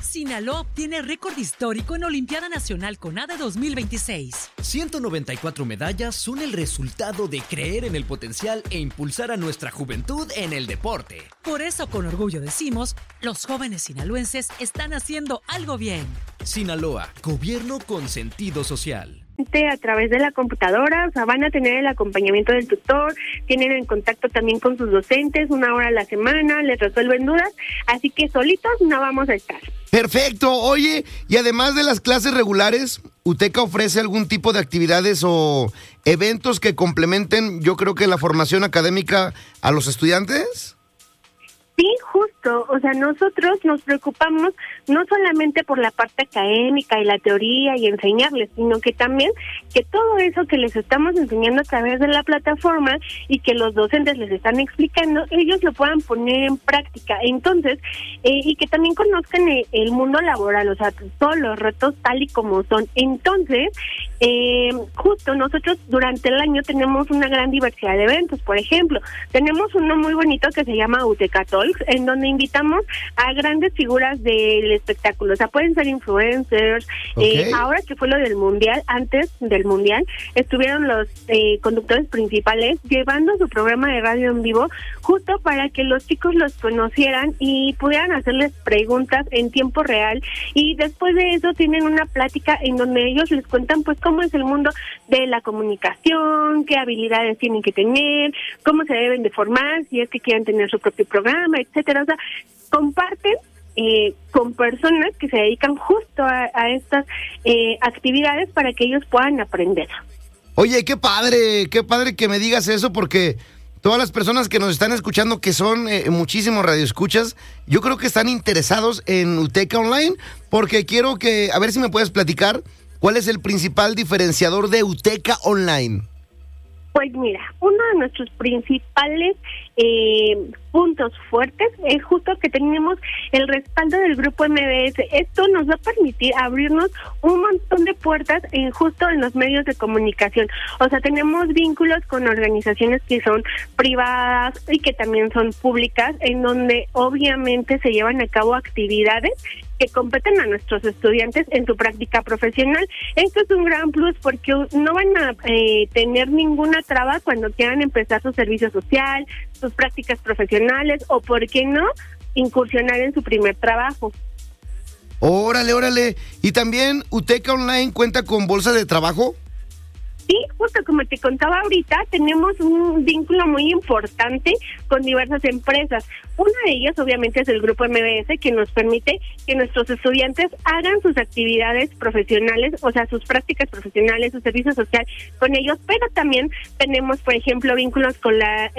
Sinaloa obtiene récord histórico en Olimpiada Nacional CONADE 2026. 194 medallas son el resultado de creer en el potencial e impulsar a nuestra juventud en el deporte. Por eso, con orgullo decimos, los jóvenes sinaloenses están haciendo algo bien. Sinaloa, gobierno con sentido social. A través de la computadora, o sea, van a tener el acompañamiento del tutor, tienen en contacto también con sus docentes 1 hora a la semana, les resuelven dudas, así que solitos no vamos a estar. Perfecto. Oye, y además de las clases regulares, ¿UTECA ofrece algún tipo de actividades o eventos que complementen, yo creo que la formación académica a los estudiantes? Sí, justo, o sea, nosotros nos preocupamos no solamente por la parte académica y la teoría y enseñarles, sino que también que todo eso que les estamos enseñando a través de la plataforma y que los docentes les están explicando, ellos lo puedan poner en práctica. Entonces, y que también conozcan el mundo laboral, o sea, todos los retos tal y como son. Entonces, justo nosotros durante el año tenemos una gran diversidad de eventos. Por ejemplo, tenemos uno muy bonito que se llama UTECA Talks, en donde invitamos a grandes figuras del espectáculo, o sea, pueden ser influencers. Okay. Ahora que fue lo del mundial, antes del mundial, estuvieron los conductores principales llevando su programa de radio en vivo, justo para que los chicos los conocieran y pudieran hacerles preguntas en tiempo real, y después de eso tienen una plática en donde ellos les cuentan pues cómo es el mundo de la comunicación, qué habilidades tienen que tener, cómo se deben de formar, si es que quieren tener su propio programa, etcétera. O sea, comparten con personas que se dedican justo a estas actividades para que ellos puedan aprender. Oye, qué padre que me digas eso, porque todas las personas que nos están escuchando, que son muchísimos radioescuchas, yo creo que están interesados en UTECA Online, porque quiero que, a ver si me puedes platicar, ¿cuál es el principal diferenciador de UTECA Online? Pues mira, uno de nuestros principales puntos fuertes es justo que tenemos el respaldo del grupo MBS. Esto nos va a permitir abrirnos un montón de puertas justo en los medios de comunicación. O sea, tenemos vínculos con organizaciones que son privadas y que también son públicas, en donde obviamente se llevan a cabo actividades que competen a nuestros estudiantes en su práctica profesional. Esto es un gran plus porque no van a tener ninguna traba cuando quieran empezar su servicio social, sus prácticas profesionales o, ¿por qué no?, incursionar en su primer trabajo. Órale. ¿Y también UTECA Online cuenta con bolsa de trabajo? Sí, justo como te contaba ahorita, tenemos un vínculo muy importante con diversas empresas. Una de ellas, obviamente, es el Grupo MBS, que nos permite que nuestros estudiantes hagan sus actividades profesionales, o sea, sus prácticas profesionales, su servicio social con ellos, pero también tenemos, por ejemplo, vínculos con la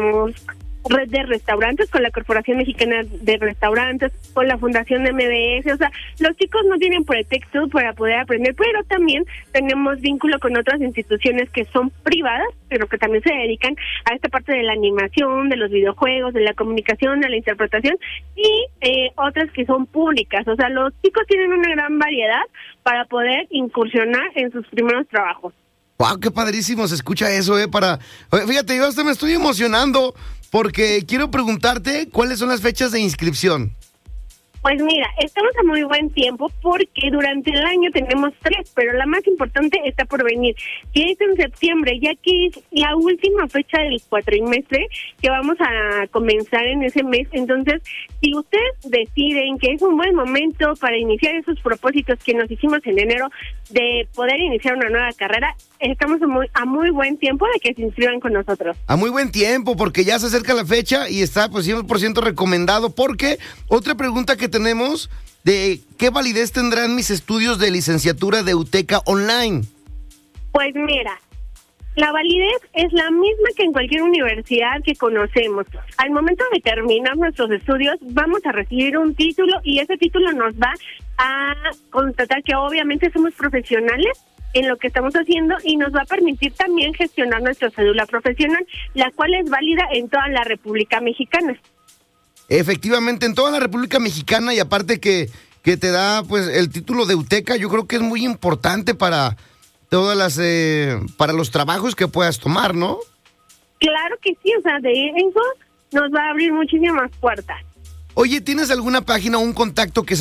red de restaurantes, con la Corporación Mexicana de Restaurantes, con la Fundación MBS. O sea, los chicos no tienen pretexto para poder aprender, pero también tenemos vínculo con otras instituciones que son privadas, pero que también se dedican a esta parte de la animación, de los videojuegos, de la comunicación, de la interpretación, y otras que son públicas. O sea, los chicos tienen una gran variedad para poder incursionar en sus primeros trabajos. ¡Wow! ¡Qué padrísimo se escucha eso, Fíjate, yo hasta me estoy emocionando porque quiero preguntarte cuáles son las fechas de inscripción. Pues mira, estamos a muy buen tiempo porque durante el año tenemos 3, pero la más importante está por venir, que es en septiembre, ya que es la última fecha del cuatrimestre que vamos a comenzar en ese mes. Entonces, si ustedes deciden que es un buen momento para iniciar esos propósitos que nos hicimos en enero de poder iniciar una nueva carrera, estamos a muy buen tiempo de que se inscriban con nosotros. A muy buen tiempo, porque ya se acerca la fecha y está pues 100% recomendado. Porque otra pregunta que tenemos, de ¿qué validez tendrán mis estudios de licenciatura de UTECA Online? Pues mira, la validez es la misma que en cualquier universidad que conocemos. Al momento de terminar nuestros estudios, vamos a recibir un título y ese título nos va a constatar que obviamente somos profesionales en lo que estamos haciendo y nos va a permitir también gestionar nuestra cédula profesional, la cual es válida en toda la República Mexicana. Efectivamente, en toda la República Mexicana, y aparte que te da pues el título de UTECA, yo creo que es muy importante para todas las para los trabajos que puedas tomar, ¿no? Claro que sí, o sea, de eso nos va a abrir muchísimas puertas. Oye, ¿tienes alguna página o un contacto que